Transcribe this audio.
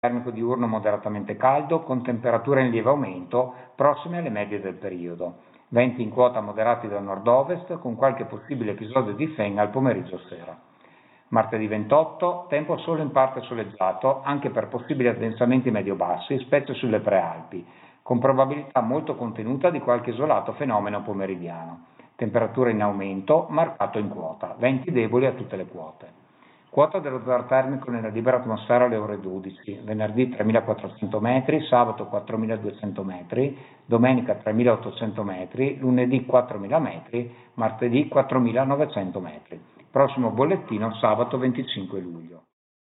termico diurno moderatamente caldo, con temperature in lieve aumento, prossime alle medie del periodo. Venti in quota moderati da nord-ovest, con qualche possibile episodio di fenga al pomeriggio sera. Martedì 28, tempo solo in parte soleggiato, anche per possibili addensamenti medio-bassi, specie sulle prealpi, con probabilità molto contenuta di qualche isolato fenomeno pomeridiano. Temperatura in aumento, marcato in quota, venti deboli a tutte le quote. Quota dello zero termico nella libera atmosfera alle ore 12, venerdì 3.400 metri, sabato 4.200 metri, domenica 3.800 metri, lunedì 4.000 metri, martedì 4.900 metri. Prossimo bollettino sabato 25 luglio.